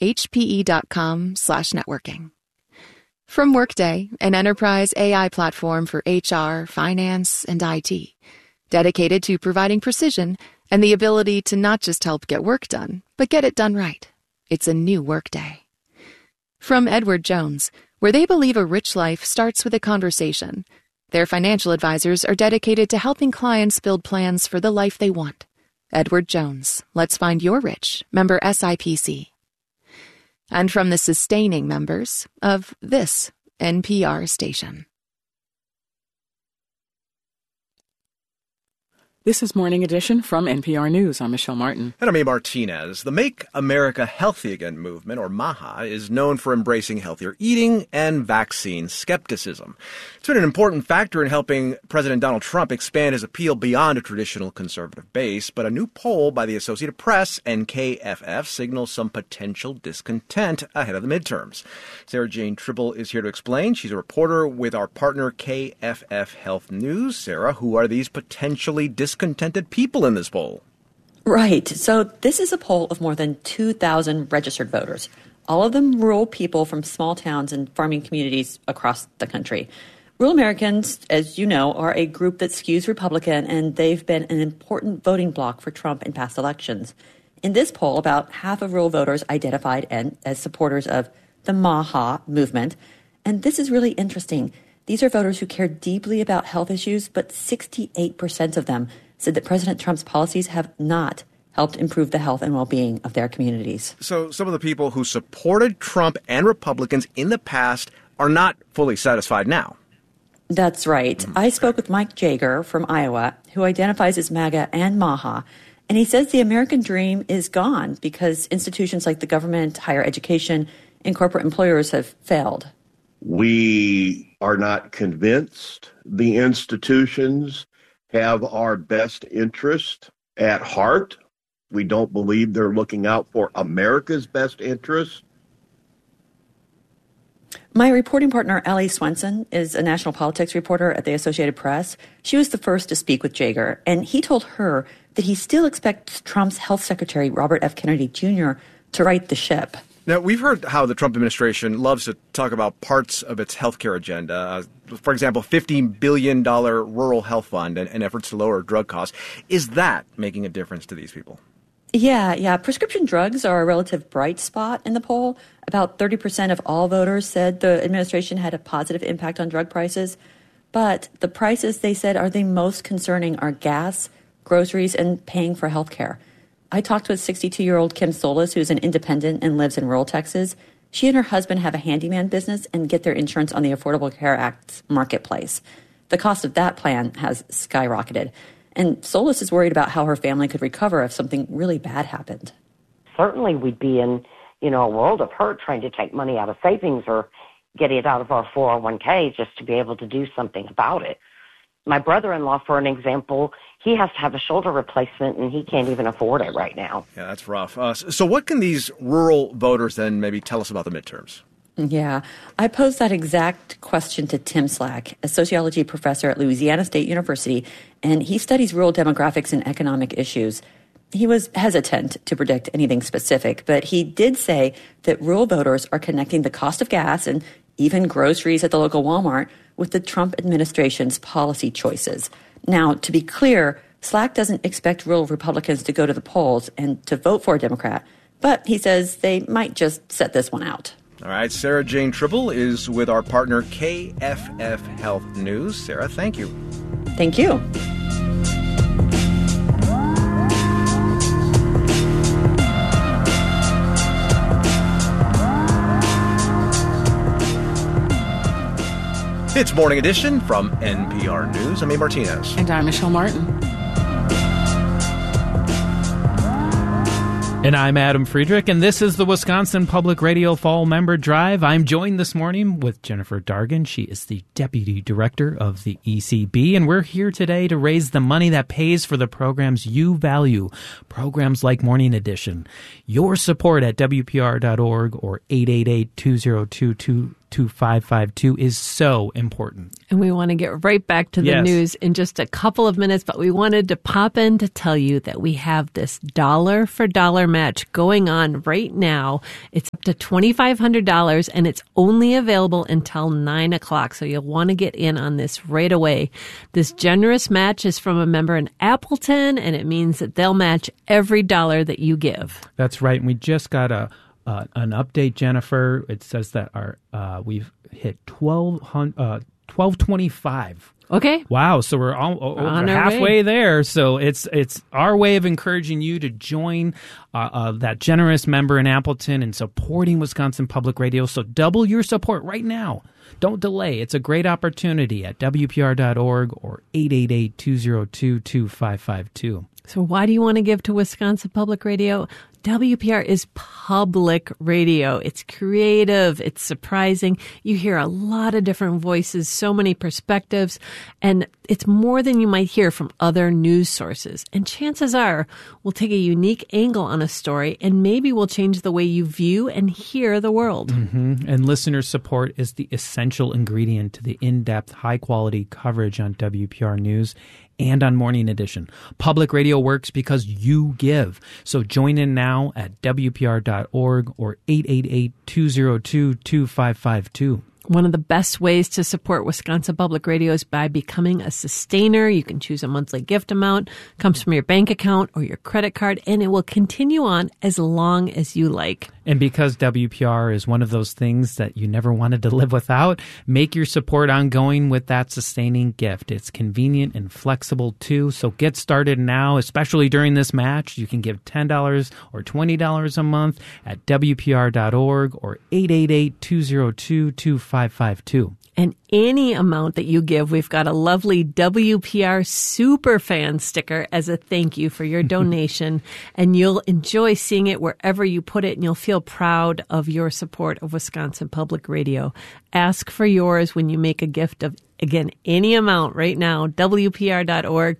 hpe.com/networking. From Workday, an enterprise AI platform for HR, finance, and IT, dedicated to providing precision and the ability to not just help get work done, but get it done right. It's a new Workday. From Edward Jones, where they believe a rich life starts with a conversation. Their financial advisors are dedicated to helping clients build plans for the life they want. Edward Jones, let's find your rich, member SIPC. And from the sustaining members of this NPR station. This is Morning Edition from NPR News. I'm Michelle Martin. And I'm Abe Martinez. The Make America Healthy Again movement, or MAHA, is known for embracing healthier eating and vaccine skepticism. It's been an important factor in helping President Donald Trump expand his appeal beyond a traditional conservative base, but a new poll by the Associated Press and KFF signals some potential discontent ahead of the midterms. Sarah Jane Tribble is here to explain. She's a reporter with our partner KFF Health News. Sarah, who are these potentially discontented people in this poll? Right. So this is a poll of more than 2,000 registered voters, all of them rural people from small towns and farming communities across the country. Rural Americans, as you know, are a group that skews Republican, and they've been an important voting bloc for Trump in past elections. In this poll, about half of rural voters identified as supporters of the MAHA movement. And this is really interesting. These are voters who care deeply about health issues, but 68% of them said that President Trump's policies have not helped improve the health and well-being of their communities. So some of the people who supported Trump and Republicans in the past are not fully satisfied now. That's right. I spoke with Mike Jager from Iowa, who identifies as MAGA and MAHA, and he says the American dream is gone because institutions like the government, higher education, and corporate employers have failed. We are not convinced the institutions have our best interest at heart. We don't believe they're looking out for America's best interest. My reporting partner, Allie Swenson, is a national politics reporter at the Associated Press. She was the first to speak with Jager, and he told her that he still expects Trump's health secretary, Robert F. Kennedy Jr., to right the ship. Now, we've heard how the Trump administration loves to talk about parts of its healthcare agenda. For example, $15 billion rural health fund and efforts to lower drug costs. Is that making a difference to these people? Yeah. Prescription drugs are a relative bright spot in the poll. About 30% of all voters said the administration had a positive impact on drug prices. But the prices, they said, are the most concerning are gas, groceries, and paying for health care. I talked with 62-year-old Kim Solis, who's an independent and lives in rural Texas. She and her husband have a handyman business and get their insurance on the Affordable Care Act's marketplace. The cost of that plan has skyrocketed. And Solis is worried about how her family could recover if something really bad happened. Certainly we'd be in, a world of hurt trying to take money out of savings or get it out of our 401k just to be able to do something about it. My brother-in-law, for an example, he has to have a shoulder replacement, and he can't even afford it right now. Yeah, that's rough. So what can these rural voters then maybe tell us about the midterms? Yeah, I posed that exact question to Tim Slack, a sociology professor at Louisiana State University, and he studies rural demographics and economic issues. He was hesitant to predict anything specific, but he did say that rural voters are connecting the cost of gas and even groceries at the local Walmart with the Trump administration's policy choices. Now, to be clear, Slack doesn't expect rural Republicans to go to the polls and to vote for a Democrat, but he says they might just set this one out. All right, Sarah Jane Tribble is with our partner KFF Health News. Sarah, thank you. Thank you. It's Morning Edition from NPR News. I'm Abe Martinez. And I'm Michelle Martin. And I'm Adam Friedrich, and this is the Wisconsin Public Radio Fall Member Drive. I'm joined this morning with Jennifer Dargan. She is the Deputy Director of the ECB, and we're here today to raise the money that pays for the programs you value, programs like Morning Edition. Your support at WPR.org or 888-202-23 2552 is so important. And we want to get right back to the news in just a couple of minutes, but we wanted to pop in to tell you that we have this dollar for dollar match going on right now. It's up to $2,500 and it's only available until 9 o'clock. So you'll want to get in on this right away. This generous match is from a member in Appleton, and it means that they'll match every dollar that you give. That's right. And we just got an update, Jennifer. It says that we've hit 1225. Okay. Wow. So we're over halfway there. So it's our way of encouraging you to join that generous member in Appleton and supporting Wisconsin Public Radio. So double your support right now. Don't delay. It's a great opportunity at WPR.org or 888-202-2552. So why do you want to give to Wisconsin Public Radio? WPR is public radio. It's creative. It's surprising. You hear a lot of different voices, so many perspectives, and it's more than you might hear from other news sources. And chances are we'll take a unique angle on a story, and maybe we'll change the way you view and hear the world. Mm-hmm. And listener support is the essential ingredient to the in-depth, high-quality coverage on WPR News and on Morning Edition. Public radio works because you give. So join in now at WPR.org or 888-202-2552. One of the best ways to support Wisconsin Public Radio is by becoming a sustainer. You can choose a monthly gift amount, comes from your bank account or your credit card, and it will continue on as long as you like. And because WPR is one of those things that you never wanted to live without, make your support ongoing with that sustaining gift. It's convenient and flexible too, so get started now, especially during this match. You can give $10 or $20 a month at WPR.org or 888-202-2552. And any amount that you give, we've got a lovely WPR Superfan sticker as a thank you for your donation. And you'll enjoy seeing it wherever you put it, and you'll feel proud of your support of Wisconsin Public Radio. Ask for yours when you make a gift of, again, any amount right now, WPR.org,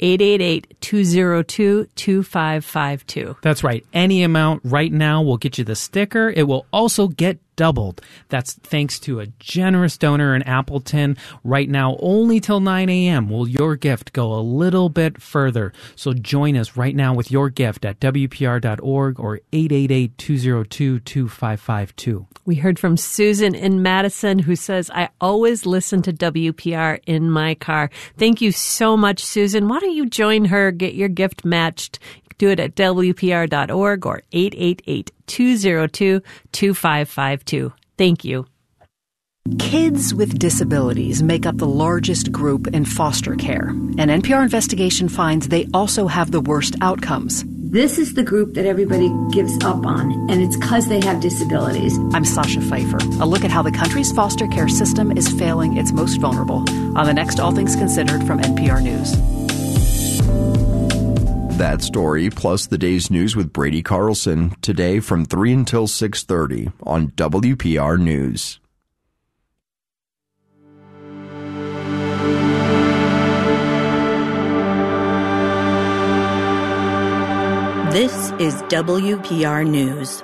888-202-2552. That's right. Any amount right now will get you the sticker. It will also get doubled. That's thanks to a generous donor in Appleton. Right now, only till 9 a.m. will your gift go a little bit further. So join us right now with your gift at WPR.org or 888-202-2552. We heard from Susan in Madison, who says, I always listen to WPR in my car. Thank you so much, Susan. Why don't you join her, get your gift matched? Do it at WPR.org or 888-202-2552. Thank you. Kids with disabilities make up the largest group in foster care. An NPR investigation finds they also have the worst outcomes. This is the group that everybody gives up on, and it's because they have disabilities. I'm Sasha Pfeiffer. A look at how the country's foster care system is failing its most vulnerable on the next All Things Considered from NPR News. That story, plus the day's news with Brady Carlson, today from 3 until 6:30 on WPR News. This is WPR News.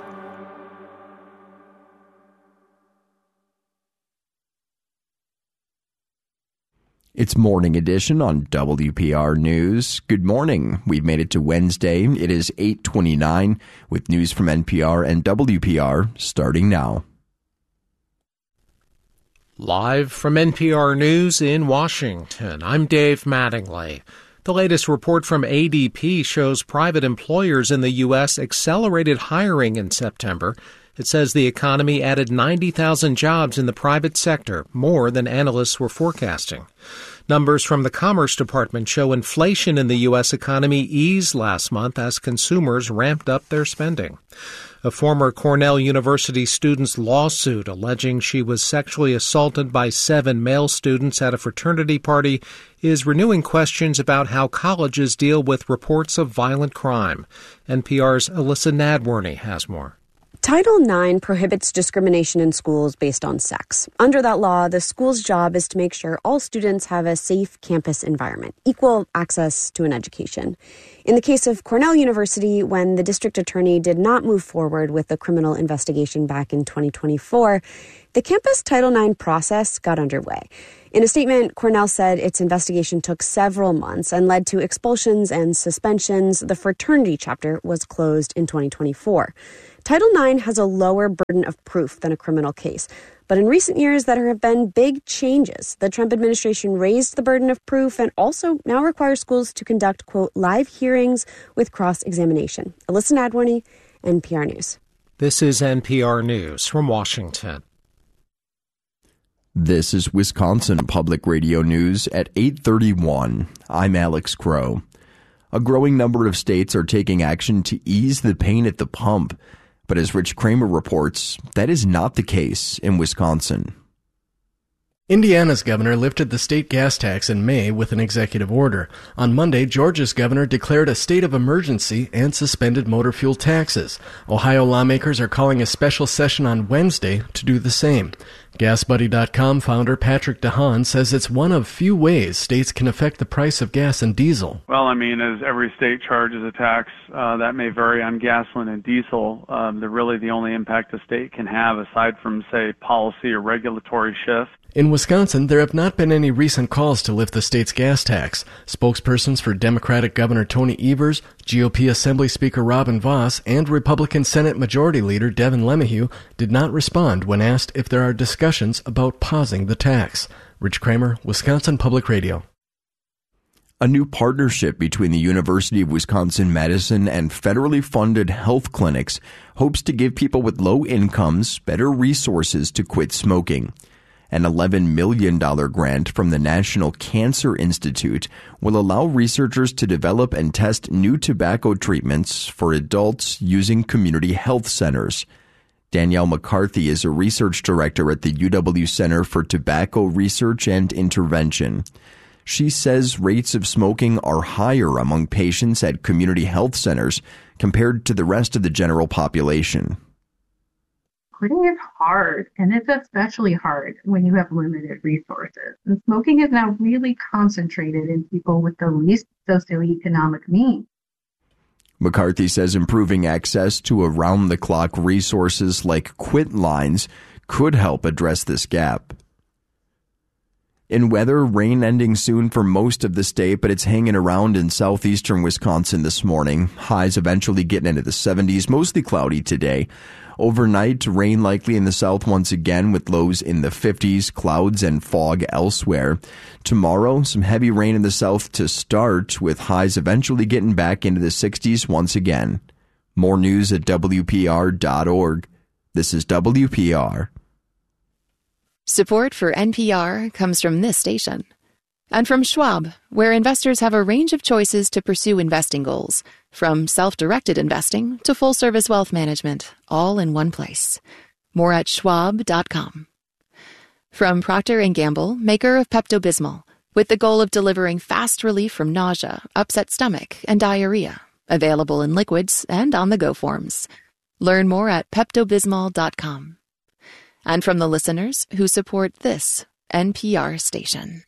It's Morning Edition on WPR News. Good morning. We've made it to Wednesday. It is 8:29 with news from NPR and WPR starting now. Live from NPR News in Washington, I'm Dave Mattingly. The latest report from ADP shows private employers in the U.S. accelerated hiring in September. It says the economy added 90,000 jobs in the private sector, more than analysts were forecasting. Numbers from the Commerce Department show inflation in the U.S. economy eased last month as consumers ramped up their spending. A former Cornell University student's lawsuit alleging she was sexually assaulted by 7 male students at a fraternity party is renewing questions about how colleges deal with reports of violent crime. NPR's Alyssa Nadworny has more. Title IX prohibits discrimination in schools based on sex. Under that law, the school's job is to make sure all students have a safe campus environment, equal access to an education. In the case of Cornell University, when the district attorney did not move forward with the criminal investigation back in 2024, the campus Title IX process got underway. In a statement, Cornell said its investigation took several months and led to expulsions and suspensions. The fraternity chapter was closed in 2024. Title IX has a lower burden of proof than a criminal case. But in recent years, there have been big changes. The Trump administration raised the burden of proof and also now requires schools to conduct, quote, live hearings with cross-examination. Alyssa Nadworny, NPR News. This is NPR News from Washington. This is Wisconsin Public Radio News at 8:31. I'm Alex Crow. A growing number of states are taking action to ease the pain at the pump. But as Rich Kramer reports, that is not the case in Wisconsin. Indiana's governor lifted the state gas tax in May with an executive order. On Monday, Georgia's governor declared a state of emergency and suspended motor fuel taxes. Ohio lawmakers are calling a special session on Wednesday to do the same. GasBuddy.com founder Patrick DeHaan says it's one of few ways states can affect the price of gas and diesel. Well, as every state charges a tax, that may vary on gasoline and diesel. The only impact the state can have, aside from, say, policy or regulatory shift. In Wisconsin, there have not been any recent calls to lift the state's gas tax. Spokespersons for Democratic Governor Tony Evers, GOP Assembly Speaker Robin Vos, and Republican Senate Majority Leader Devin LeMahieu did not respond when asked if there are discussions about pausing the tax. Rich Kramer, Wisconsin Public Radio. A new partnership between the University of Wisconsin-Madison and federally funded health clinics hopes to give people with low incomes better resources to quit smoking. An $11 million grant from the National Cancer Institute will allow researchers to develop and test new tobacco treatments for adults using community health centers. Danielle McCarthy is a research director at the UW Center for Tobacco Research and Intervention. She says rates of smoking are higher among patients at community health centers compared to the rest of the general population. Quitting is hard, and it's especially hard when you have limited resources. And smoking is now really concentrated in people with the least socioeconomic means. McCarthy says improving access to around-the-clock resources like quit lines could help address this gap. In weather, rain ending soon for most of the state, but it's hanging around in southeastern Wisconsin this morning. Highs eventually getting into the 70s, mostly cloudy today. Overnight, rain likely in the south once again with lows in the 50s, clouds and fog elsewhere. Tomorrow, some heavy rain in the south to start, with highs eventually getting back into the 60s once again. More news at WPR.org. This is WPR. Support for NPR comes from this station. And from Schwab, where investors have a range of choices to pursue investing goals, from self-directed investing to full-service wealth management, all in one place. More at schwab.com. From Procter & Gamble, maker of Pepto-Bismol, with the goal of delivering fast relief from nausea, upset stomach, and diarrhea. Available in liquids and on-the-go forms. Learn more at peptobismol.com. And from the listeners who support this NPR station.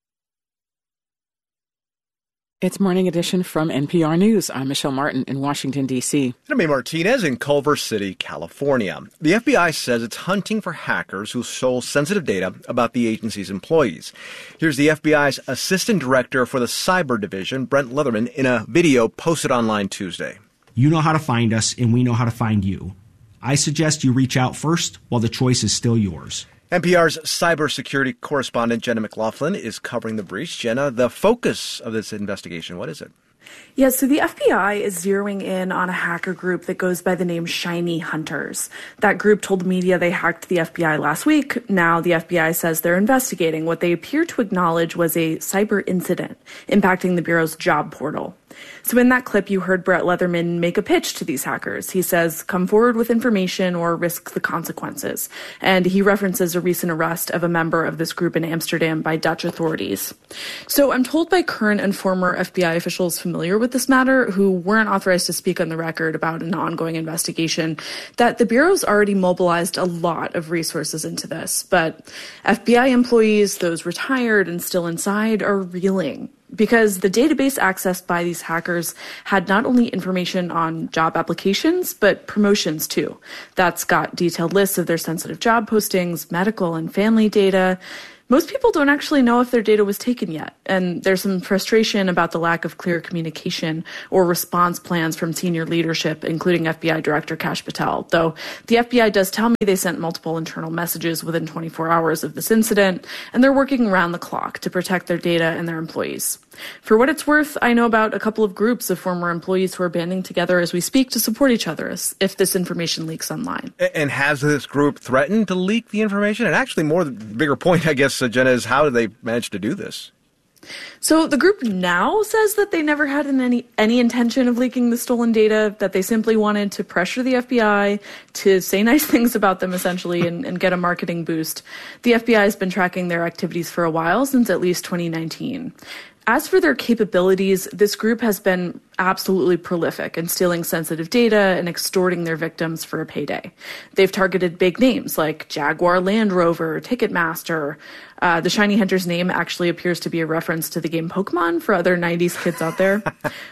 It's Morning Edition from NPR News. I'm Michelle Martin in Washington, D.C. I'm May Martinez in Culver City, California. The FBI says it's hunting for hackers who stole sensitive data about the agency's employees. Here's the FBI's Assistant Director for the Cyber Division, Brent Leatherman, in a video posted online Tuesday. You know how to find us, and we know how to find you. I suggest you reach out first while the choice is still yours. NPR's cybersecurity correspondent Jenna McLaughlin is covering the breach. Jenna, the focus of this investigation, what is it? Yeah, so the FBI is zeroing in on a hacker group that goes by the name Shiny Hunters. That group told the media they hacked the FBI last week. Now the FBI says they're investigating what they appear to acknowledge was a cyber incident impacting the Bureau's job portal. So in that clip, you heard Brett Leatherman make a pitch to these hackers. He says, come forward with information or risk the consequences. And he references a recent arrest of a member of this group in Amsterdam by Dutch authorities. So I'm told by current and former FBI officials familiar with this matter, who weren't authorized to speak on the record about an ongoing investigation, that the Bureau's already mobilized a lot of resources into this. But FBI employees, those retired and still inside, are reeling, because the database accessed by these hackers had not only information on job applications, but promotions too. That's got detailed lists of their sensitive job postings, medical and family data. Most people don't actually know if their data was taken yet, and there's some frustration about the lack of clear communication or response plans from senior leadership, including FBI Director Kash Patel, though the FBI does tell me they sent multiple internal messages within 24 hours of this incident, and they're working around the clock to protect their data and their employees. For what it's worth, I know about a couple of groups of former employees who are banding together as we speak to support each other if this information leaks online. And has this group threatened to leak the information? And actually, the bigger point, I guess, Jenna, is how did they manage to do this? So the group now says that they never had any intention of leaking the stolen data, that they simply wanted to pressure the FBI to say nice things about them, essentially, and get a marketing boost. The FBI has been tracking their activities for a while, since at least 2019. As for their capabilities, this group has been absolutely prolific in stealing sensitive data and extorting their victims for a payday. They've targeted big names like Jaguar Land Rover, Ticketmaster. The Shiny Hunter's name actually appears to be a reference to the game Pokemon for other 90s kids out there.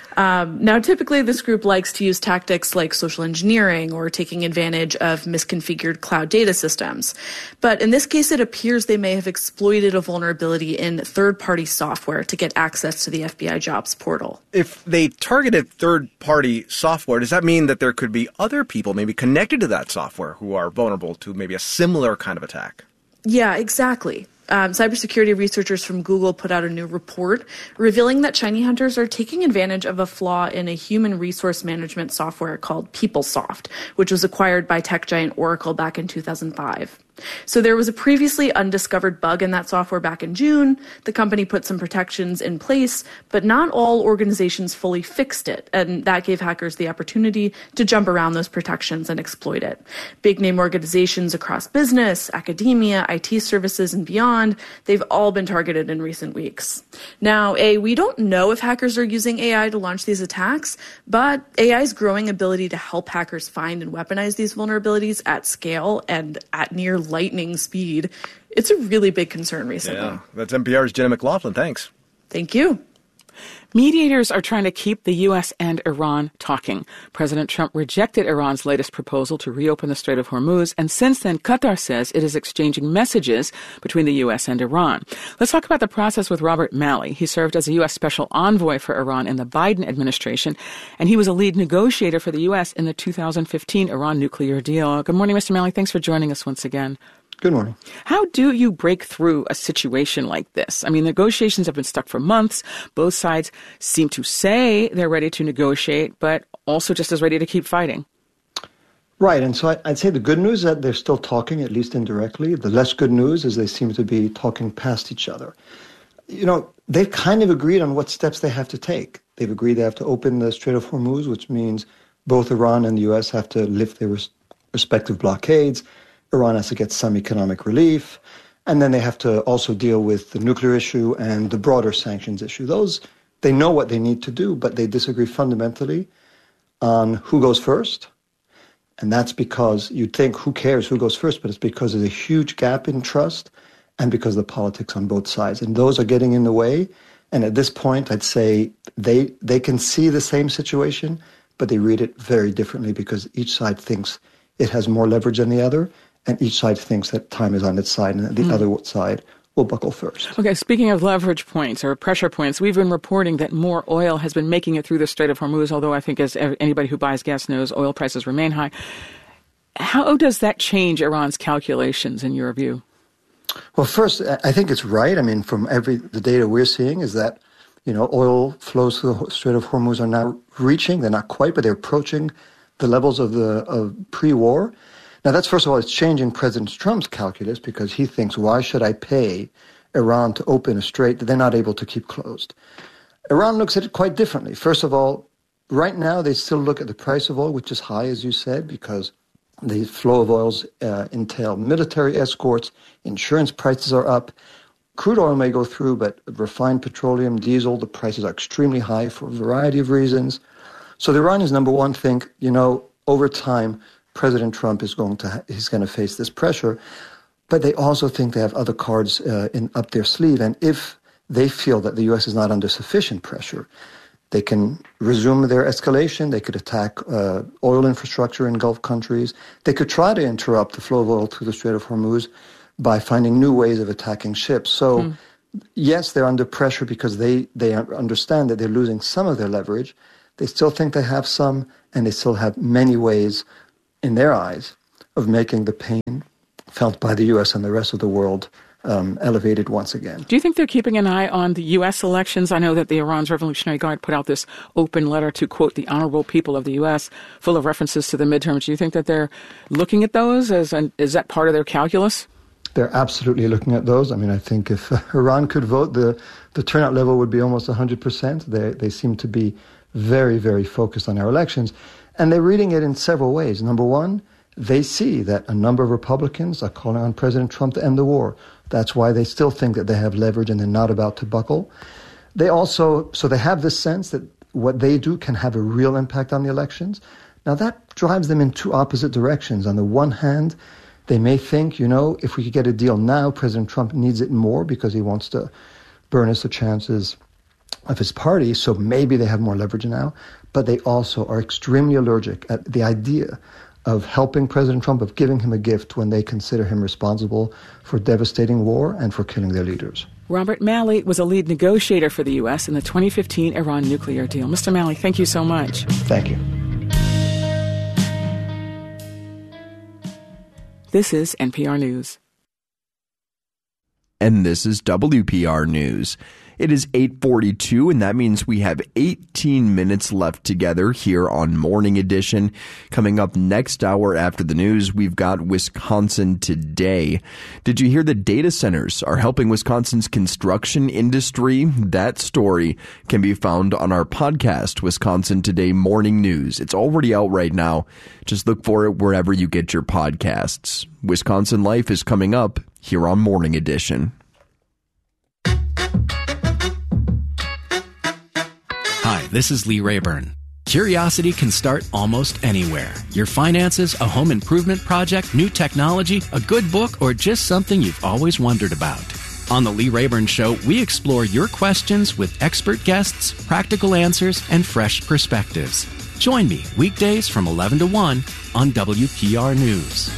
Now, typically, this group likes to use tactics like social engineering or taking advantage of misconfigured cloud data systems. But in this case, it appears they may have exploited a vulnerability in third-party software to get access to the FBI jobs portal. If they targeted third-party software, does that mean that there could be other people maybe connected to that software who are vulnerable to maybe a similar kind of attack? Yeah, exactly. Cybersecurity researchers from Google put out a new report revealing that shiny hunters are taking advantage of a flaw in a human resource management software called PeopleSoft, which was acquired by tech giant Oracle back in 2005. So there was a previously undiscovered bug in that software back in June. The company put some protections in place, but not all organizations fully fixed it, and that gave hackers the opportunity to jump around those protections and exploit it. Big name organizations across business, academia, IT services, and beyond, they've all been targeted in recent weeks. Now, we don't know if hackers are using AI to launch these attacks, but AI's growing ability to help hackers find and weaponize these vulnerabilities at scale and at near lightning speed, it's a really big concern recently. Yeah, that's NPR's Jenna McLaughlin. Thanks. Thank you. Mediators are trying to keep the U.S. and Iran talking. President Trump rejected Iran's latest proposal to reopen the Strait of Hormuz, and since then, Qatar says it is exchanging messages between the U.S. and Iran. Let's talk about the process with Robert Malley. He served as a U.S. Special Envoy for Iran in the Biden administration, and he was a lead negotiator for the U.S. in the 2015 Iran nuclear deal. Good morning, Mr. Malley. Thanks for joining us once again. Good morning. How do you break through a situation like this? I mean, negotiations have been stuck for months. Both sides seem to say they're ready to negotiate, but also just as ready to keep fighting. Right. And so I'd say the good news is that they're still talking, at least indirectly. The less good news is they seem to be talking past each other. You know, they've kind of agreed on what steps they have to take. They've agreed they have to open the Strait of Hormuz, which means both Iran and the U.S. have to lift their respective blockades. Iran has to get some economic relief, and then they have to also deal with the nuclear issue and the broader sanctions issue. Those, they know what they need to do, but they disagree fundamentally on who goes first. And that's because you'd think, who cares who goes first? But it's because there's a huge gap in trust and because of the politics on both sides. And those are getting in the way. And at this point, I'd say they can see the same situation, but they read it very differently because each side thinks it has more leverage than the other. And each side thinks that time is on its side and that the other side will buckle first. Okay, speaking of leverage points or pressure points, we've been reporting that more oil has been making it through the Strait of Hormuz, although I think as anybody who buys gas knows, oil prices remain high. How does that change Iran's calculations in your view? Well, first, I think it's right. I mean, from the data we're seeing is that, you know, oil flows through the Strait of Hormuz are now reaching, they're not quite, but they're approaching the levels of pre-war. Now, that's, first of all, it's changing President Trump's calculus because he thinks, why should I pay Iran to open a strait that they're not able to keep closed? Iran looks at it quite differently. First of all, right now they still look at the price of oil, which is high, as you said, because the flow of oils entail military escorts, insurance prices are up. Crude oil may go through, but refined petroleum, diesel, the prices are extremely high for a variety of reasons. So the Iranians, number one, think, over time, President Trump is going to face this pressure. But they also think they have other cards up their sleeve. And if they feel that the U.S. is not under sufficient pressure, they can resume their escalation. They could attack oil infrastructure in Gulf countries. They could try to interrupt the flow of oil through the Strait of Hormuz by finding new ways of attacking ships. So, yes, they're under pressure because they understand that they're losing some of their leverage. They still think they have some, and they still have many ways, in their eyes, of making the pain felt by the U.S. and the rest of the world elevated once again. Do you think they're keeping an eye on the U.S. elections? I know that the Iran's Revolutionary Guard put out this open letter to, quote, the honorable people of the U.S., full of references to the midterms. Do you think that they're looking at those? And is that part of their calculus? They're absolutely looking at those. I mean, I think if Iran could vote, the turnout level would be almost 100%. They seem to be very, very focused on our elections. And they're reading it in several ways. Number one, they see that a number of Republicans are calling on President Trump to end the war. That's why they still think that they have leverage and they're not about to buckle. They have this sense that what they do can have a real impact on the elections. Now that drives them in two opposite directions. On the one hand, they may think, if we could get a deal now, President Trump needs it more because he wants to burnish the chances of his party, so maybe they have more leverage now. But they also are extremely allergic at the idea of helping President Trump, of giving him a gift when they consider him responsible for devastating war and for killing their leaders. Robert Malley was a lead negotiator for the U.S. in the 2015 Iran nuclear deal. Mr. Malley, thank you so much. Thank you. This is NPR News. And this is WPR News. It is 8:42, and that means we have 18 minutes left together here on Morning Edition. Coming up next hour after the news, we've got Wisconsin Today. Did you hear that data centers are helping Wisconsin's construction industry? That story can be found on our podcast, Wisconsin Today Morning News. It's already out right now. Just look for it wherever you get your podcasts. Wisconsin Life is coming up here on Morning Edition. Hi, this is Lee Rayburn. Curiosity can start almost anywhere. Your finances, a home improvement project, new technology, a good book, or just something you've always wondered about. On The Lee Rayburn Show, we explore your questions with expert guests, practical answers, and fresh perspectives. Join me weekdays from 11 to 1 on WPR News.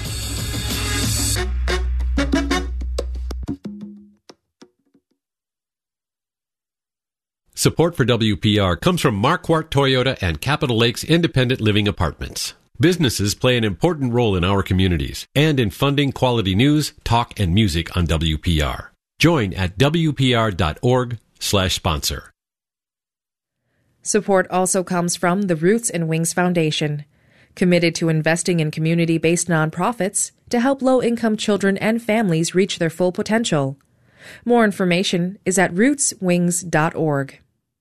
Support for WPR comes from Marquardt Toyota and Capitol Lakes Independent Living Apartments. Businesses play an important role in our communities and in funding quality news, talk, and music on WPR. Join at WPR.org/sponsor. Support also comes from the Roots and Wings Foundation, committed to investing in community-based nonprofits to help low-income children and families reach their full potential. More information is at rootswings.org.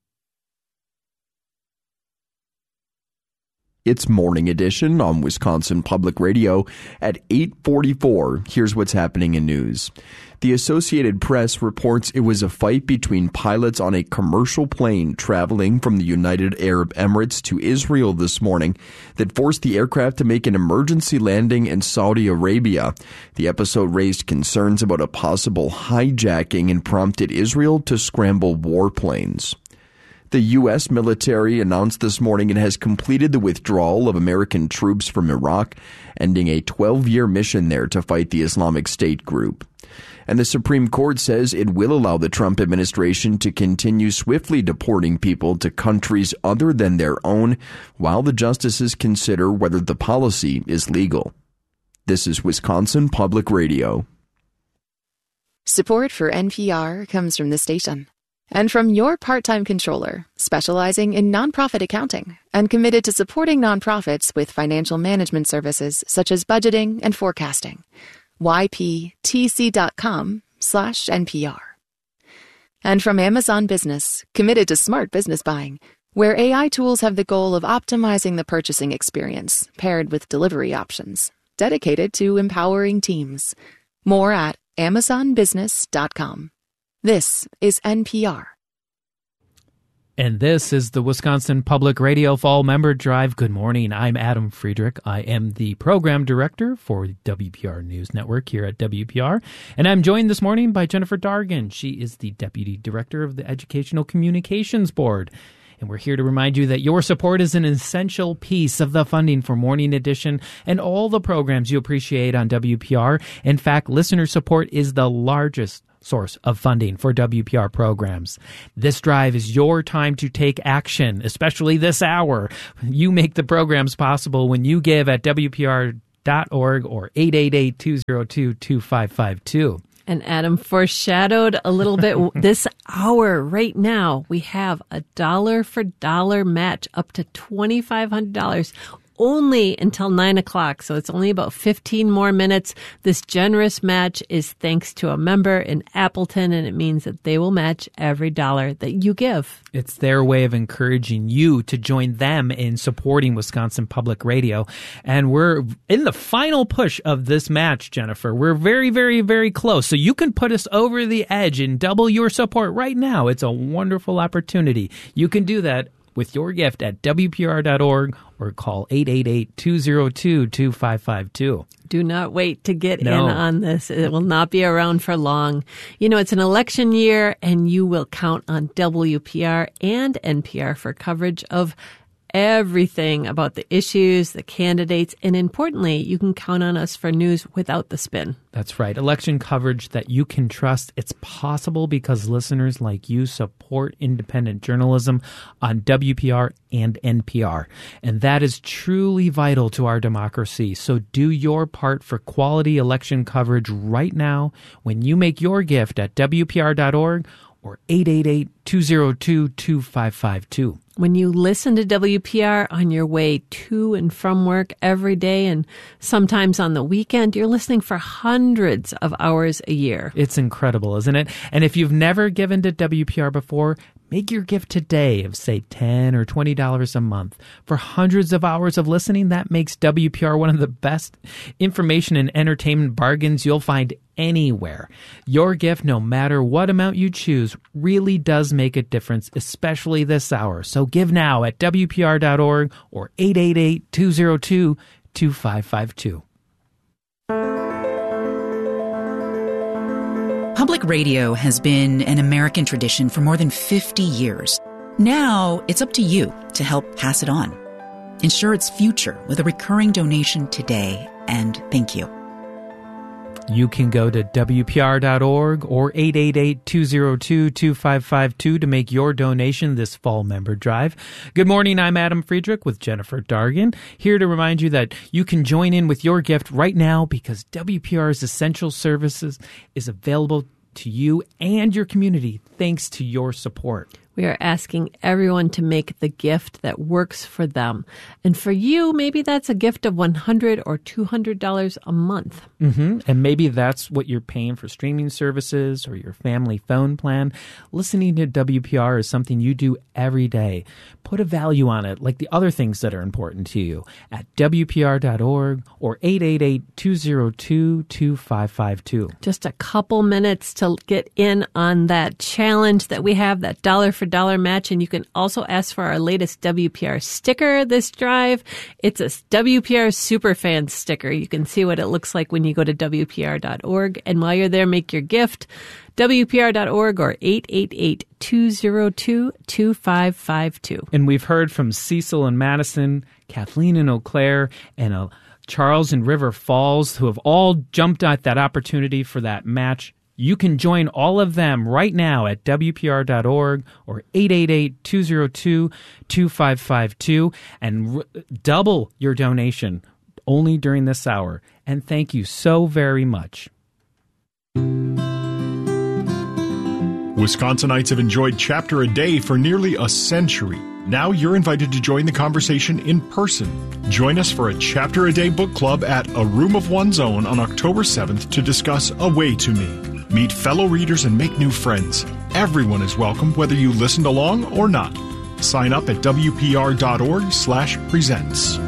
It's Morning Edition on Wisconsin Public Radio at 8:44. Here's what's happening in news. The Associated Press reports it was a fight between pilots on a commercial plane traveling from the United Arab Emirates to Israel this morning that forced the aircraft to make an emergency landing in Saudi Arabia. The episode raised concerns about a possible hijacking and prompted Israel to scramble warplanes. The U.S. military announced this morning it has completed the withdrawal of American troops from Iraq, ending a 12-year mission there to fight the Islamic State group. And the Supreme Court says it will allow the Trump administration to continue swiftly deporting people to countries other than their own, while the justices consider whether the policy is legal. This is Wisconsin Public Radio. Support for NPR comes from the station. And from your part-time controller, specializing in nonprofit accounting and committed to supporting nonprofits with financial management services such as budgeting and forecasting. YPTC.com/NPR. And from Amazon Business, committed to smart business buying, where AI tools have the goal of optimizing the purchasing experience, paired with delivery options, dedicated to empowering teams. More at amazonbusiness.com. This is NPR. And this is the Wisconsin Public Radio Fall Member Drive. Good morning. I'm Adam Friedrich. I am the program director for the WPR News Network here at WPR. And I'm joined this morning by Jennifer Dargan. She is the deputy director of the Educational Communications Board. And we're here to remind you that your support is an essential piece of the funding for Morning Edition and all the programs you appreciate on WPR. In fact, listener support is the largest source of funding for WPR programs. This drive is your time to take action, especially this hour. You make the programs possible when you give at WPR.org or 888-202-2552. And Adam foreshadowed a little bit this hour right now. We have a dollar for dollar match up to $2,500 only until 9 o'clock. So it's only about 15 more minutes. This generous match is thanks to a member in Appleton, and it means that they will match every dollar that you give. It's their way of encouraging you to join them in supporting Wisconsin Public Radio. And we're in the final push of this match, Jennifer. We're very, very, very close. So you can put us over the edge and double your support right now. It's a wonderful opportunity. You can do that with your gift at WPR.org or call 888-202-2552. Do not wait to get in on this. It will not be around for long. You know, it's an election year, and you will count on WPR and NPR for coverage of everything about the issues, the candidates, and importantly, you can count on us for news without the spin. That's right. Election coverage that you can trust. It's possible because listeners like you support independent journalism on WPR and NPR. And that is truly vital to our democracy. So do your part for quality election coverage right now when you make your gift at WPR.org or 888-202-2552. When you listen to WPR on your way to and from work every day and sometimes on the weekend, you're listening for hundreds of hours a year. It's incredible, isn't it? And if you've never given to WPR before, make your gift today of, say, $10 or $20 a month. For hundreds of hours of listening, that makes WPR one of the best information and entertainment bargains you'll find anywhere. Your gift, no matter what amount you choose, really does make a difference, especially this hour. So give now at WPR.org or 888-202-2552. Public radio has been an American tradition for more than 50 years. Now it's up to you to help pass it on. Ensure its future with a recurring donation today, and thank you. You can go to WPR.org or 888-202-2552 to make your donation this fall member drive. Good morning, I'm Adam Friedrich with Jennifer Dargan, here to remind you that you can join in with your gift right now because WPR's essential services is available to you and your community thanks to your support. We are asking everyone to make the gift that works for them. And for you, maybe that's a gift of $100 or $200 a month. Mm-hmm. And maybe that's what you're paying for streaming services or your family phone plan. Listening to WPR is something you do every day. Put a value on it, like the other things that are important to you, at WPR.org or 888-202-2552. Just a couple minutes to get in on that challenge that we have, that dollar for dollar match. And you can also ask for our latest WPR sticker this drive. It's a WPR Superfan sticker. You can see what it looks like when you go to WPR.org. And while you're there, make your gift. WPR.org or 888-202-2552. And we've heard from Cecil in Madison, Kathleen in Eau Claire, and Charles in River Falls, who have all jumped at that opportunity for that match. You can join all of them right now at WPR.org or 888-202-2552 and double your donation only during this hour. And thank you so very much. Wisconsinites have enjoyed Chapter a Day for nearly a century. Now you're invited to join the conversation in person. Join us for a Chapter a Day book club at A Room of One's Own on October 7th to discuss A Way to Me. Meet fellow readers and make new friends. Everyone is welcome, whether you listened along or not. Sign up at WPR.org/presents.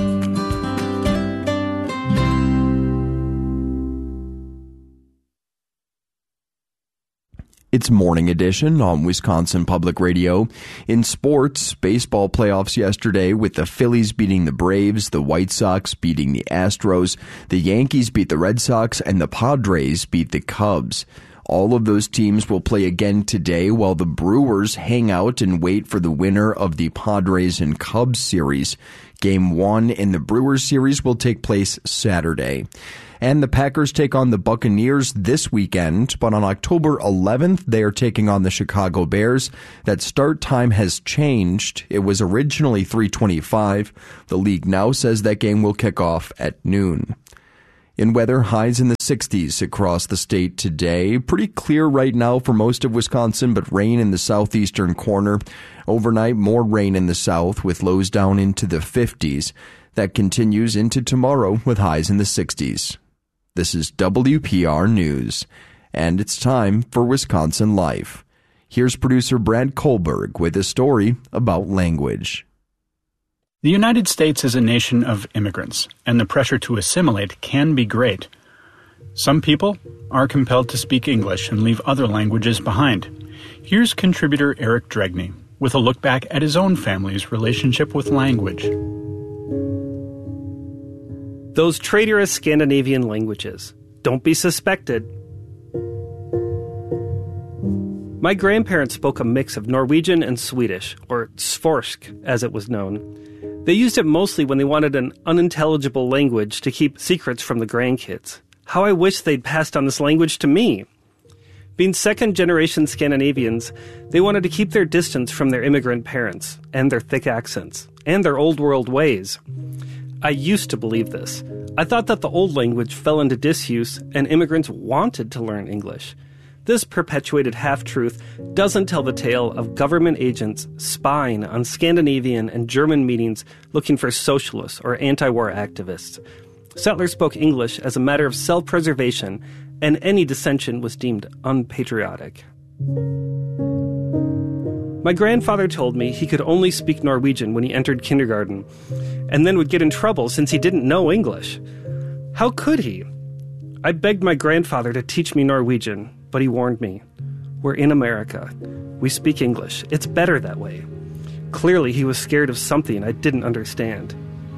It's Morning Edition on Wisconsin Public Radio. In sports, baseball playoffs yesterday with the Phillies beating the Braves, the White Sox beating the Astros, the Yankees beat the Red Sox, and the Padres beat the Cubs. All of those teams will play again today while the Brewers hang out and wait for the winner of the Padres and Cubs series. Game 1 in the Brewers series will take place Saturday. And the Packers take on the Buccaneers this weekend, but on October 11th, they are taking on the Chicago Bears. That start time has changed. It was originally 3:25. The league now says that game will kick off at noon. In weather, highs in the 60s across the state today. Pretty clear right now for most of Wisconsin, but rain in the southeastern corner. Overnight, more rain in the south with lows down into the 50s. That continues into tomorrow with highs in the 60s. This is WPR News, and it's time for Wisconsin Life. Here's producer Brad Kohlberg with a story about language. The United States is a nation of immigrants, and the pressure to assimilate can be great. Some people are compelled to speak English and leave other languages behind. Here's contributor Eric Dregney with a look back at his own family's relationship with language. Those traitorous Scandinavian languages. Don't be suspected. My grandparents spoke a mix of Norwegian and Swedish, or svorsk as it was known. They used it mostly when they wanted an unintelligible language to keep secrets from the grandkids. How I wish they'd passed on this language to me. Being second-generation Scandinavians, they wanted to keep their distance from their immigrant parents, and their thick accents, and their old-world ways. I used to believe this. I thought that the old language fell into disuse and immigrants wanted to learn English. This perpetuated half-truth doesn't tell the tale of government agents spying on Scandinavian and German meetings looking for socialists or anti-war activists. Settlers spoke English as a matter of self-preservation, and any dissension was deemed unpatriotic. My grandfather told me he could only speak Norwegian when he entered kindergarten, and then would get in trouble since he didn't know English. How could he? I begged my grandfather to teach me Norwegian, but he warned me. We're in America. We speak English. It's better that way. Clearly, he was scared of something I didn't understand.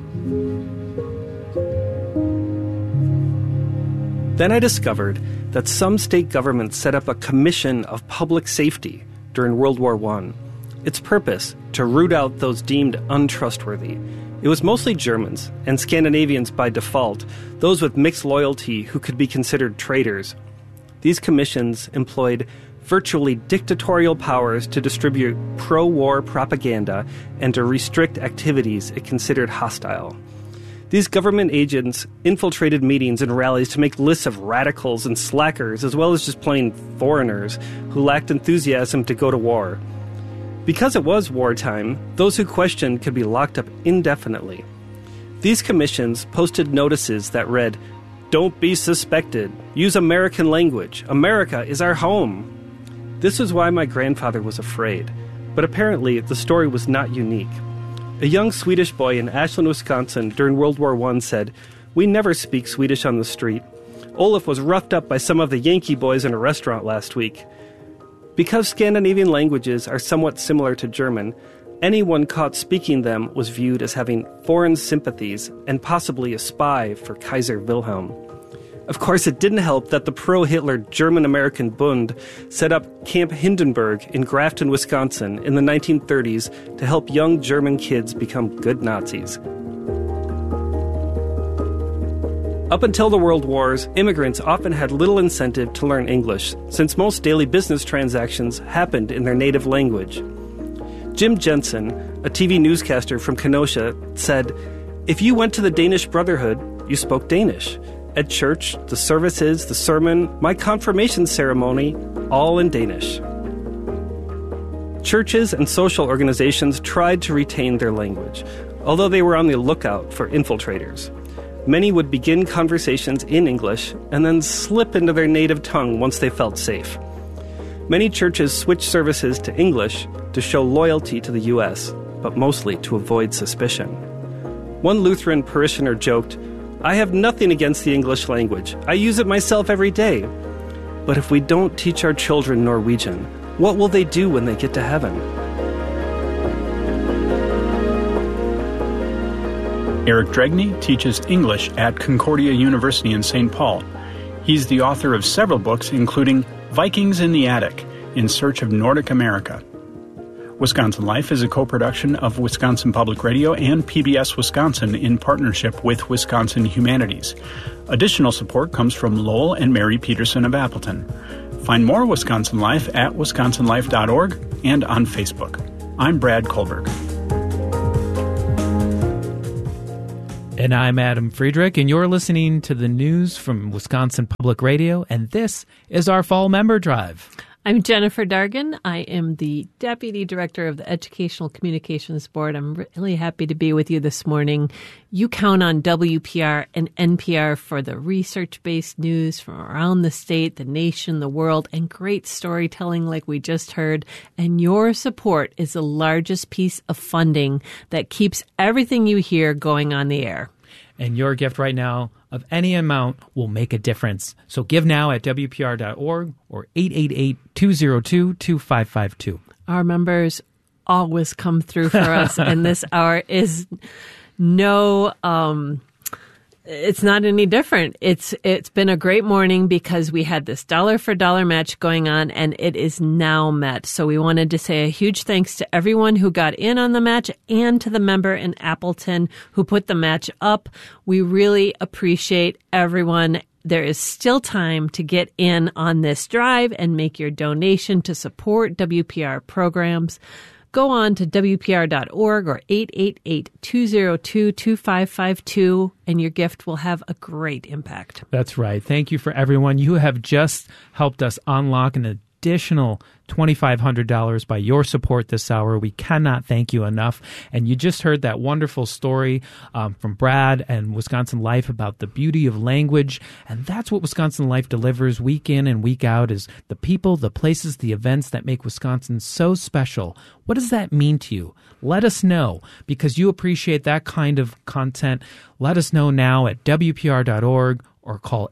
Then I discovered that some state governments set up a commission of public safety during World War I. Its purpose, to root out those deemed untrustworthy. It was mostly Germans, and Scandinavians by default, those with mixed loyalty who could be considered traitors. These commissions employed virtually dictatorial powers to distribute pro-war propaganda and to restrict activities it considered hostile. These government agents infiltrated meetings and rallies to make lists of radicals and slackers, as well as just plain foreigners who lacked enthusiasm to go to war. Because it was wartime, those who questioned could be locked up indefinitely. These commissions posted notices that read, "Don't be suspected. Use American language. America is our home." This is why my grandfather was afraid. But apparently, the story was not unique. A young Swedish boy in Ashland, Wisconsin during World War I said, "We never speak Swedish on the street. Olaf was roughed up by some of the Yankee boys in a restaurant last week." Because Scandinavian languages are somewhat similar to German, anyone caught speaking them was viewed as having foreign sympathies and possibly a spy for Kaiser Wilhelm. Of course, it didn't help that the pro-Hitler German-American Bund set up Camp Hindenburg in Grafton, Wisconsin in the 1930s to help young German kids become good Nazis. Up until the World Wars, immigrants often had little incentive to learn English, since most daily business transactions happened in their native language. Jim Jensen, a TV newscaster from Kenosha, said, "If you went to the Danish Brotherhood, you spoke Danish. At church, the services, the sermon, my confirmation ceremony, all in Danish." Churches and social organizations tried to retain their language, although they were on the lookout for infiltrators. Many would begin conversations in English and then slip into their native tongue once they felt safe. Many churches switch services to English to show loyalty to the U.S., but mostly to avoid suspicion. One Lutheran parishioner joked, "I have nothing against the English language. I use it myself every day. But if we don't teach our children Norwegian, what will they do when they get to heaven?" Eric Dregney teaches English at Concordia University in St. Paul. He's the author of several books, including Vikings in the Attic, In Search of Nordic America. Wisconsin Life is a co-production of Wisconsin Public Radio and PBS Wisconsin in partnership with Wisconsin Humanities. Additional support comes from Lowell and Mary Peterson of Appleton. Find more Wisconsin Life at wisconsinlife.org and on Facebook. I'm Brad Kohlberg. And I'm Adam Friedrich, and you're listening to the news from Wisconsin Public Radio, and this is our Fall Member Drive. I'm Jennifer Dargan. I am the Deputy Director of the Educational Communications Board. I'm really happy to be with you this morning. You count on WPR and NPR for the research-based news from around the state, the nation, the world, and great storytelling like we just heard. And your support is the largest piece of funding that keeps everything you hear going on the air. And your gift right now of any amount will make a difference. So give now at WPR.org or 888-202-2552. Our members always come through for us, and this hour is it's not any different. It's been a great morning because we had this dollar for dollar match going on, and it is now met. So we wanted to say a huge thanks to everyone who got in on the match and to the member in Appleton who put the match up. We really appreciate everyone. There is still time to get in on this drive and make your donation to support WPR programs. Go on to WPR.org or 888-202-2552, and your gift will have a great impact. That's right. Thank you for everyone. You have just helped us unlock an additional $2,500 by your support this hour. We cannot thank you enough. And you just heard that wonderful story from Brad and Wisconsin Life about the beauty of language. And that's what Wisconsin Life delivers week in and week out, is the people, the places, the events that make Wisconsin so special. What does that mean to you? Let us know, because you appreciate that kind of content. Let us know now at WPR.org or call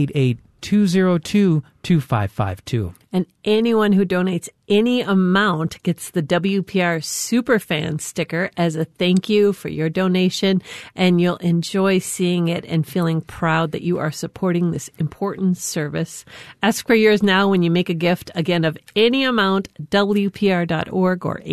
888-202-2552. And anyone who donates any amount gets the WPR Superfan sticker as a thank you for your donation, and you'll enjoy seeing it and feeling proud that you are supporting this important service. Ask for yours now when you make a gift, again, of any amount, WPR.org or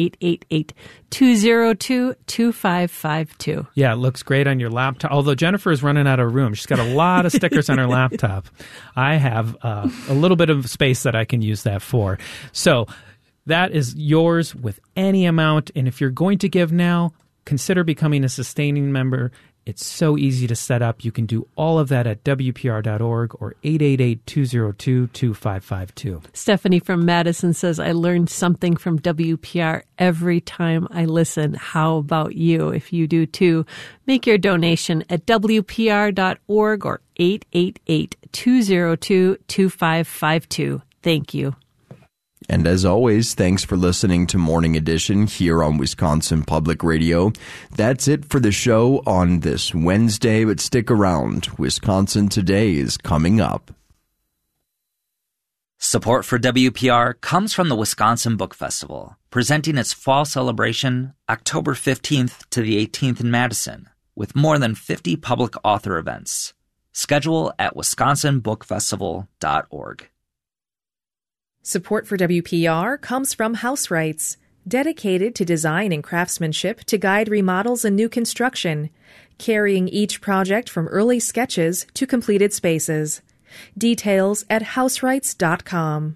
888-202-2552. Yeah, it looks great on your laptop, although Jennifer is running out of room. She's got a lot of stickers on her laptop. I have a little bit of space that I can use that for. So that is yours with any amount. And if you're going to give now, consider becoming a sustaining member. It's so easy to set up. You can do all of that at WPR.org or 888-202-2552. Stephanie from Madison says, I learned something from WPR every time I listen. How about you? If you do too, make your donation at WPR.org or 888-202-2552. Thank you. And as always, thanks for listening to Morning Edition here on Wisconsin Public Radio. That's it for the show on this Wednesday, but stick around. Wisconsin Today is coming up. Support for WPR comes from the Wisconsin Book Festival, presenting its fall celebration October 15th to the 18th in Madison, with more than 50 public author events. Schedule at wisconsinbookfestival.org. Support for WPR comes from House Rights, dedicated to design and craftsmanship to guide remodels and new construction, carrying each project from early sketches to completed spaces. Details at houserights.com.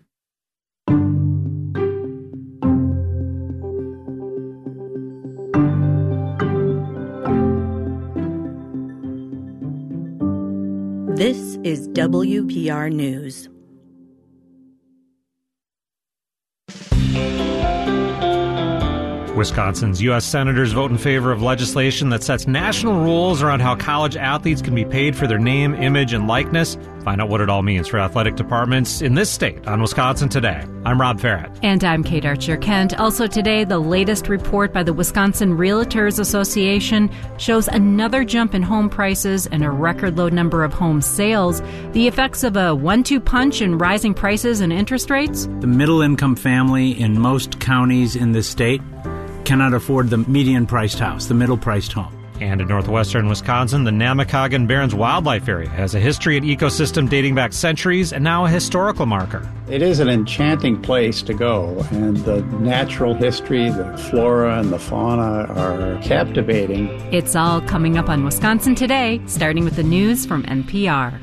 This is WPR News. Wisconsin's U.S. senators vote in favor of legislation that sets national rules around how college athletes can be paid for their name, image, and likeness. Find out what it all means for athletic departments in this state on Wisconsin Today. I'm Rob Farrett. And I'm Kate Archer-Kent. Also today, the latest report by the Wisconsin Realtors Association shows another jump in home prices and a record low number of home sales. The effects of a 1-2 punch in rising prices and interest rates? The middle-income family in most counties in this state cannot afford the median-priced house, the middle-priced home. And in northwestern Wisconsin, the Namakagon Barrens Wildlife Area has a history and ecosystem dating back centuries and now a historical marker. It is an enchanting place to go, and the natural history, the flora and the fauna are captivating. It's all coming up on Wisconsin Today, starting with the news from NPR.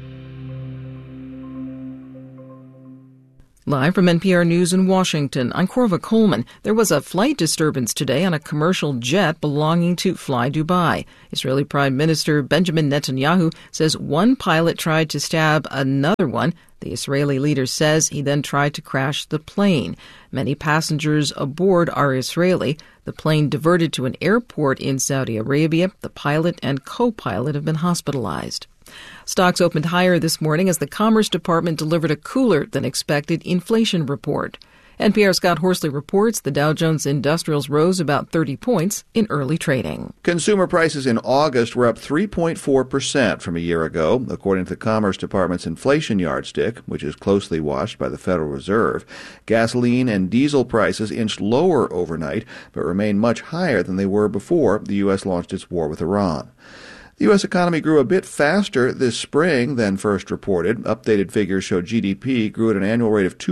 Live from NPR News in Washington, I'm Corva Coleman. There was a flight disturbance today on a commercial jet belonging to Fly Dubai. Israeli Prime Minister Benjamin Netanyahu says one pilot tried to stab another one. The Israeli leader says he then tried to crash the plane. Many passengers aboard are Israeli. The plane diverted to an airport in Saudi Arabia. The pilot and co-pilot have been hospitalized. Stocks opened higher this morning as the Commerce Department delivered a cooler than expected inflation report. NPR's Scott Horsley reports the Dow Jones Industrials rose about 30 points in early trading. Consumer prices in August were up 3.4% from a year ago, according to the Commerce Department's inflation yardstick, which is closely watched by the Federal Reserve. Gasoline and diesel prices inched lower overnight, but remain much higher than they were before the U.S. launched its war with Iran. The U.S. economy grew a bit faster this spring than first reported. Updated figures show GDP grew at an annual rate of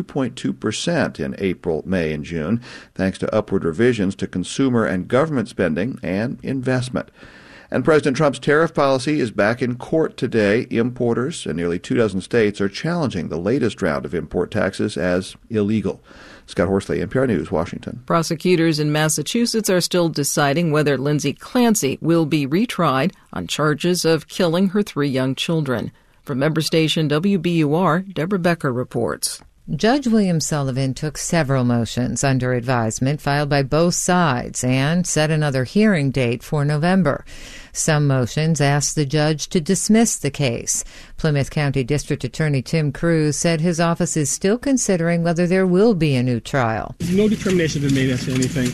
2.2% in April, May, and June, thanks to upward revisions to consumer and government spending and investment. And President Trump's tariff policy is back in court today. Importers in nearly 24 states are challenging the latest round of import taxes as illegal. Scott Horsley, NPR News, Washington. Prosecutors in Massachusetts are still deciding whether Lindsay Clancy will be retried on charges of killing her 3 young children. From member station WBUR, Deborah Becker reports. Judge William Sullivan took several motions under advisement filed by both sides and set another hearing date for November. Some motions asked the judge to dismiss the case. Plymouth County District Attorney Tim Cruz said his office is still considering whether there will be a new trial. There's no determination been made as to anything.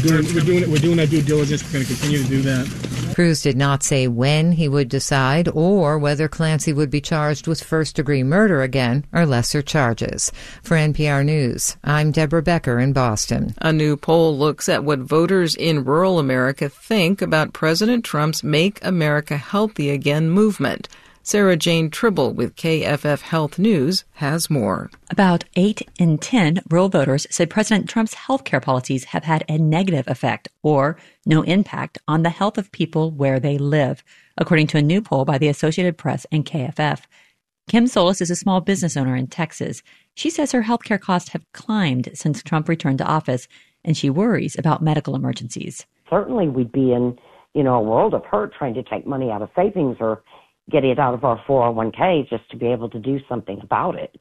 We're doing our due diligence. We're going to continue to do that. Cruz did not say when he would decide or whether Clancy would be charged with first-degree murder again or lesser charges. For NPR News, I'm Deborah Becker in Boston. A new poll looks at what voters in rural America think about President Trump's Make America Healthy Again movement. Sarah Jane Tribble with KFF Health News has more. About 8 in 10 rural voters said President Trump's health care policies have had a negative effect or no impact on the health of people where they live, according to a new poll by the Associated Press and KFF. Kim Solis is a small business owner in Texas. She says her health care costs have climbed since Trump returned to office, and she worries about medical emergencies. Certainly we'd be in, a world of hurt trying to take money out of savings or get it out of our 401k just to be able to do something about it.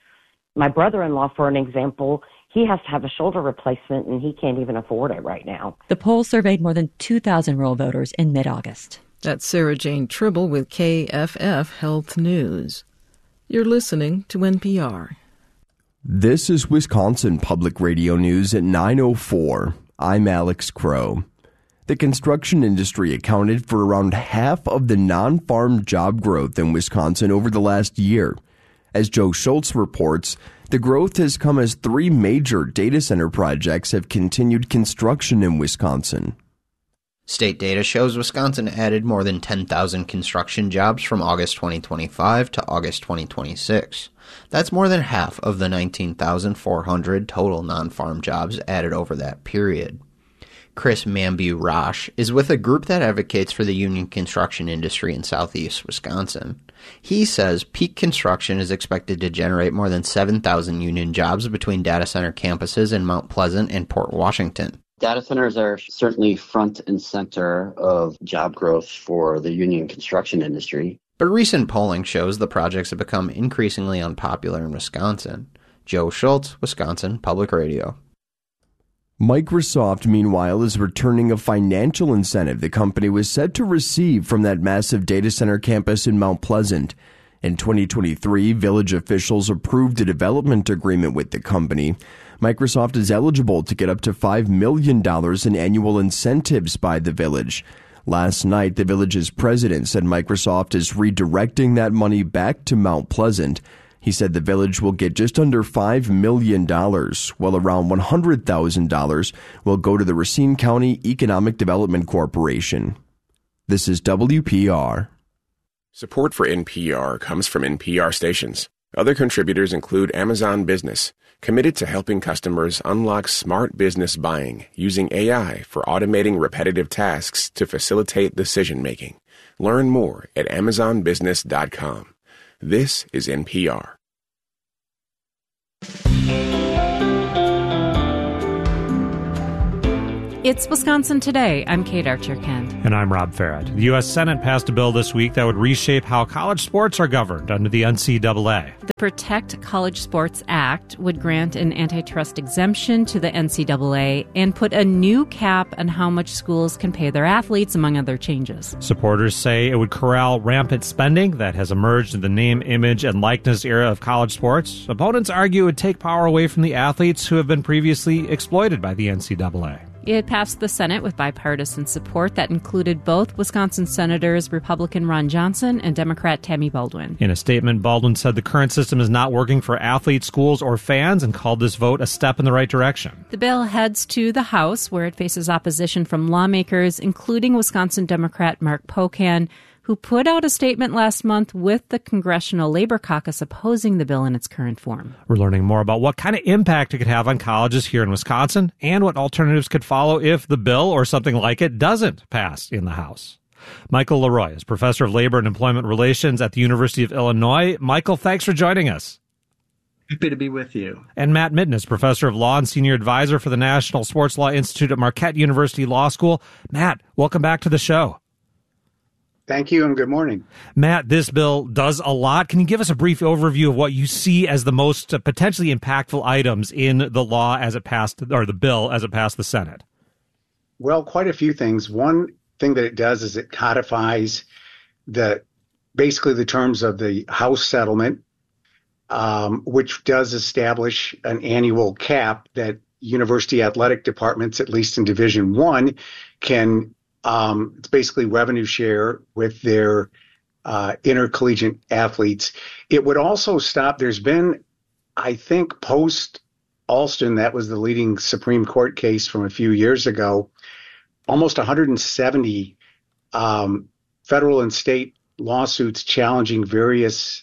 My brother-in-law, for an example, he has to have a shoulder replacement and he can't even afford it right now. The poll surveyed more than 2,000 rural voters in mid-August. That's Sarah Jane Tribble with KFF Health News. You're listening to NPR. This is Wisconsin Public Radio News at 9:04. I'm Alex Crow. The construction industry accounted for around half of the non-farm job growth in Wisconsin over the last year. As Joe Schultz reports, the growth has come as 3 major data center projects have continued construction in Wisconsin. State data shows Wisconsin added more than 10,000 construction jobs from August 2025 to August 2026. That's more than half of the 19,400 total non-farm jobs added over that period. Chris Mambu-Rosh is with a group that advocates for the union construction industry in southeast Wisconsin. He says peak construction is expected to generate more than 7,000 union jobs between data center campuses in Mount Pleasant and Port Washington. Data centers are certainly front and center of job growth for the union construction industry. But recent polling shows the projects have become increasingly unpopular in Wisconsin. Joe Schultz, Wisconsin Public Radio. Microsoft, meanwhile, is returning a financial incentive the company was said to receive from that massive data center campus in Mount Pleasant. In 2023, Village officials approved a development agreement with the company. Microsoft is eligible to get up to $5 million in annual incentives by the Village. Last night, the Village's president said Microsoft is redirecting that money back to Mount Pleasant. He said the Village will get just under $5 million, while around $100,000 will go to the Racine County Economic Development Corporation. This is WPR. Support for NPR comes from NPR stations. Other contributors include Amazon Business, committed to helping customers unlock smart business buying using AI for automating repetitive tasks to facilitate decision-making. Learn more at amazonbusiness.com. This is NPR. It's Wisconsin Today. I'm Kate Archer-Kent. And I'm Rob Farrett. The U.S. Senate passed a bill this week that would reshape how college sports are governed under the NCAA. The Protect College Sports Act would grant an antitrust exemption to the NCAA and put a new cap on how much schools can pay their athletes, among other changes. Supporters say it would corral rampant spending that has emerged in the name, image, and likeness era of college sports. Opponents argue it would take power away from the athletes who have been previously exploited by the NCAA. It passed the Senate with bipartisan support that included both Wisconsin Senators Republican Ron Johnson and Democrat Tammy Baldwin. In a statement, Baldwin said the current system is not working for athletes, schools, or fans and called this vote a step in the right direction. The bill heads to the House, where it faces opposition from lawmakers, including Wisconsin Democrat Mark Pocan, who put out a statement last month with the Congressional Labor Caucus opposing the bill in its current form. We're learning more about what kind of impact it could have on colleges here in Wisconsin and what alternatives could follow if the bill or something like it doesn't pass in the House. Michael Leroy is professor of labor and employment relations at the University of Illinois. Michael, thanks for joining us. Happy to be with you. And Matt Mitten is professor of law and senior advisor for the National Sports Law Institute at Marquette University Law School. Matt, welcome back to the show. Thank you and good morning. Matt, this bill does a lot. Can you give us a brief overview of what you see as the most potentially impactful items in the law as it passed, or the bill as it passed the Senate? Well, quite a few things. One thing that it does is it codifies basically the terms of the House settlement, which does establish an annual cap that university athletic departments, at least in Division I, can it's basically revenue share with their intercollegiate athletes. It would also stop, there's been, I think, post Alston, that was the leading Supreme Court case from a few years ago, almost 170 federal and state lawsuits challenging various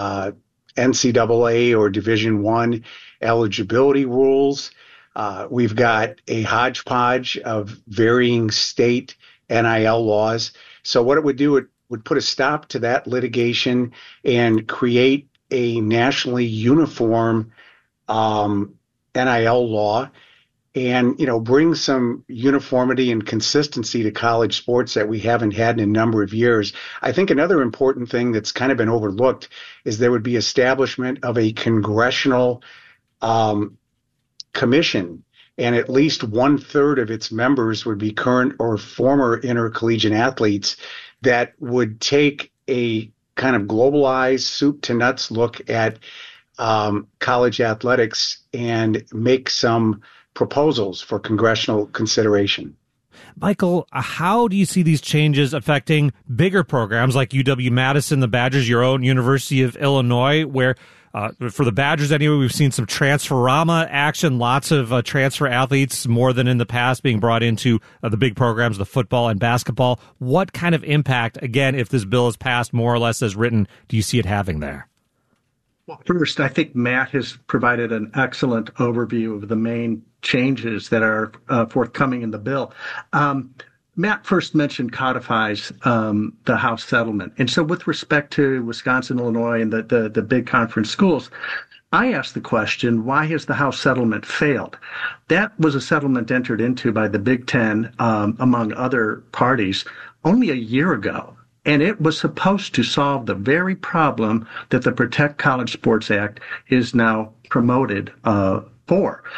NCAA or Division I eligibility rules. We've got a hodgepodge of varying state NIL laws. So what it would do, it would put a stop to that litigation and create a nationally uniform NIL law and, bring some uniformity and consistency to college sports that we haven't had in a number of years. I think another important thing that's kind of been overlooked is there would be establishment of a congressional commission, and at least 1/3 of its members would be current or former intercollegiate athletes that would take a kind of globalized soup to nuts look at college athletics and make some proposals for congressional consideration. Michael, how do you see these changes affecting bigger programs like UW-Madison, the Badgers, your own University of Illinois, where for the Badgers anyway, we've seen some transferama action, lots of transfer athletes, more than in the past, being brought into the big programs, the football and basketball. What kind of impact, again, if this bill is passed more or less as written, do you see it having there? Well, first, I think Matt has provided an excellent overview of the main changes that are forthcoming in the bill. Matt first mentioned codifies the House settlement. And so with respect to Wisconsin, Illinois, and the big conference schools, I asked the question, why has the House settlement failed? That was a settlement entered into by the Big Ten, among other parties, only a year ago. And it was supposed to solve the very problem that the Protect College Sports Act is now promoted for.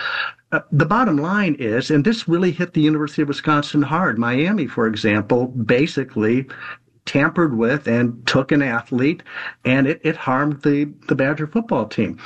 the bottom line is, and this really hit the University of Wisconsin hard. Miami, for example, basically tampered with and took an athlete, and it harmed the Badger football team.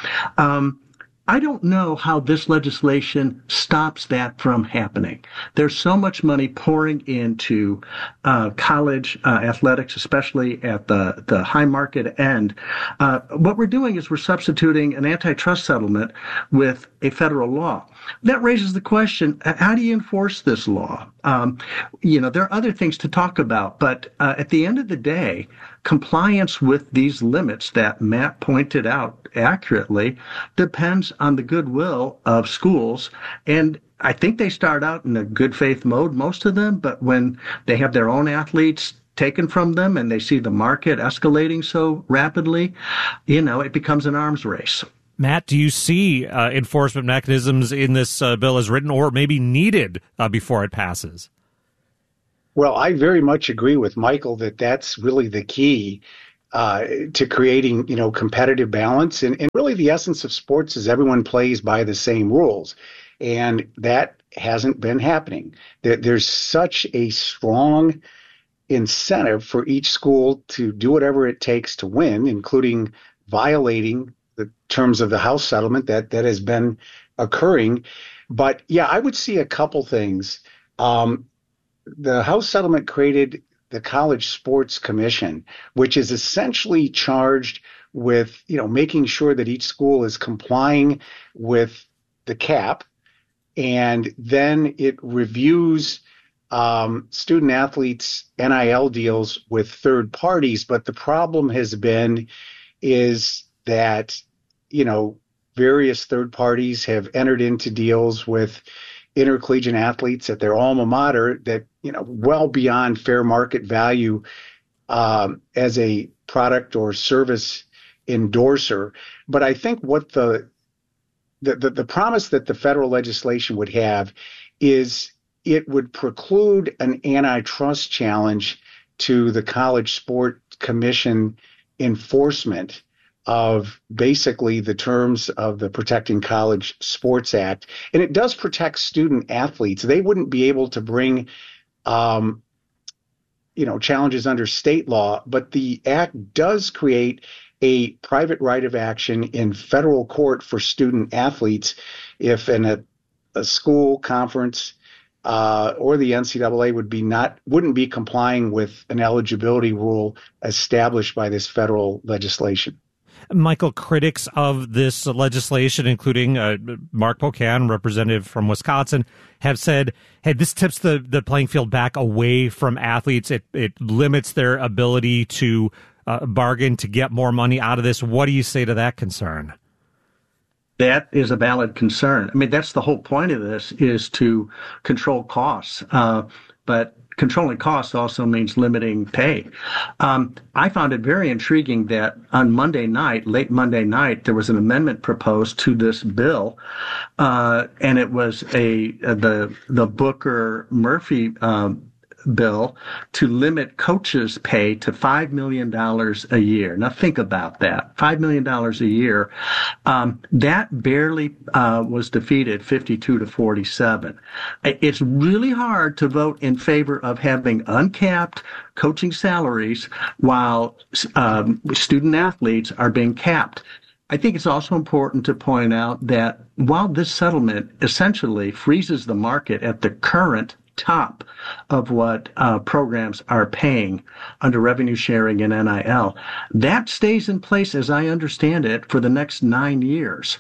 I don't know how this legislation stops that from happening. There's so much money pouring into college athletics, especially at the high market end. What we're doing is we're substituting an antitrust settlement with a federal law. That raises the question, how do you enforce this law? There are other things to talk about, but at the end of the day, compliance with these limits that Matt pointed out accurately depends on the goodwill of schools. And I think they start out in a good faith mode, most of them, but when they have their own athletes taken from them and they see the market escalating so rapidly, it becomes an arms race. Matt, do you see enforcement mechanisms in this bill as written or maybe needed before it passes? Well, I very much agree with Michael that that's really the key to creating, competitive balance. And really the essence of sports is everyone plays by the same rules. And that hasn't been happening. There's such a strong incentive for each school to do whatever it takes to win, including violating the terms of the House settlement that has been occurring. But yeah, I would see a couple things. The House settlement created the College Sports Commission, which is essentially charged with, making sure that each school is complying with the cap, and then it reviews student athletes' NIL deals with third parties. But the problem has been is that, various third parties have entered into deals with intercollegiate athletes at their alma mater that, well beyond fair market value as a product or service endorser. But I think what the promise that the federal legislation would have is it would preclude an antitrust challenge to the College Sport Commission enforcement of basically the terms of the Protecting College Sports Act. And it does protect student athletes. They wouldn't be able to bring, challenges under state law, but the act does create a private right of action in federal court for student athletes if a school, conference, or the NCAA wouldn't be complying with an eligibility rule established by this federal legislation. Michael, critics of this legislation, including Mark Pocan, representative from Wisconsin, have said, hey, this tips the playing field back away from athletes. It limits their ability to bargain to get more money out of this. What do you say to that concern? That is a valid concern. I mean, that's the whole point of this, is to control costs. But controlling costs also means limiting pay. I found it very intriguing that on late Monday night, there was an amendment proposed to this bill, and it was the Booker-Murphy bill to limit coaches' pay to $5 million a year. Now think about that, $5 million a year. That barely was defeated 52-47. It's really hard to vote in favor of having uncapped coaching salaries while student athletes are being capped. I think it's also important to point out that while this settlement essentially freezes the market at the current top of what programs are paying under revenue sharing and NIL, that stays in place, as I understand it, for the next 9 years.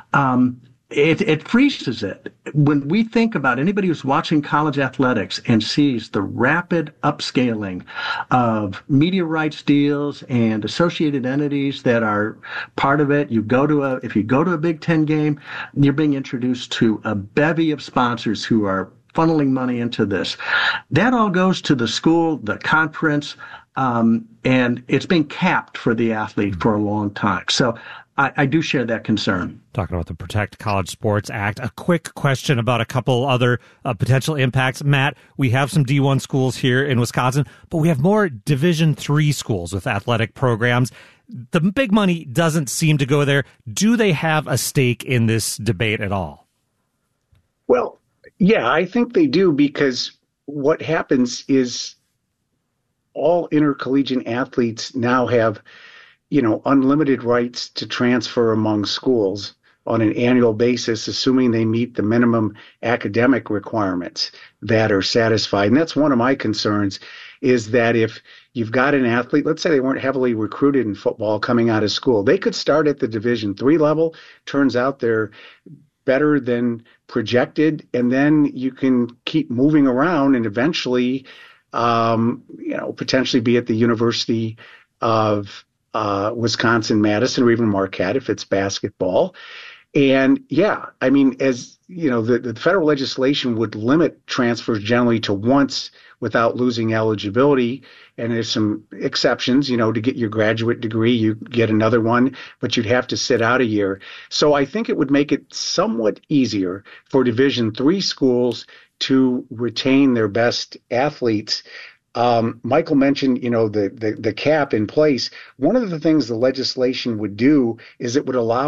It freezes it. When we think about anybody who's watching college athletics and sees the rapid upscaling of media rights deals and associated entities that are part of it, if you go to a Big Ten game, you're being introduced to a bevy of sponsors who are funneling money into this. That all goes to the school, the conference, and it's been capped for the athlete for a long time. So I do share that concern. Talking about the Protect College Sports Act, a quick question about a couple other potential impacts. Matt, we have some D1 schools here in Wisconsin, but we have more Division III schools with athletic programs. The big money doesn't seem to go there. Do they have a stake in this debate at all? Well, yeah, I think they do, because what happens is all intercollegiate athletes now have, unlimited rights to transfer among schools on an annual basis, assuming they meet the minimum academic requirements that are satisfied. And that's one of my concerns, is that if you've got an athlete, let's say they weren't heavily recruited in football coming out of school, they could start at the Division III level. Turns out they're better than projected, and then you can keep moving around and eventually, potentially be at the University of Wisconsin-Madison, or even Marquette if it's basketball. And yeah, I mean, as you know, the federal legislation would limit transfers generally to once without losing eligibility. And there's some exceptions, to get your graduate degree, you get another one, but you'd have to sit out a year. So I think it would make it somewhat easier for Division III schools to retain their best athletes. Michael mentioned, the cap in place. One of the things the legislation would do is it would allow